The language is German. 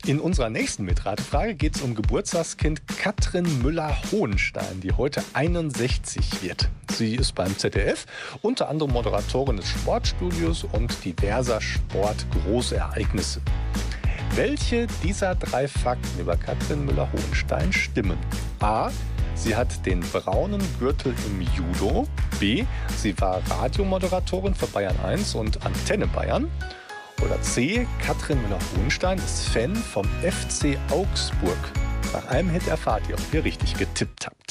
In unserer nächsten Mitratefrage geht es um Geburtstagskind Katrin Müller-Hohenstein, die heute 61 wird. Sie ist beim ZDF unter anderem Moderatorin des Sportstudios und diverser Sportgroßereignisse. Welche dieser 3 Fakten über Katrin Müller-Hohenstein stimmen? A. Sie hat den braunen Gürtel im Judo. B. Sie war Radiomoderatorin für Bayern 1 und Antenne Bayern. Oder C. Katrin Müller-Hohenstein ist Fan vom FC Augsburg. Nach einem Hit erfahrt ihr, ob ihr richtig getippt habt.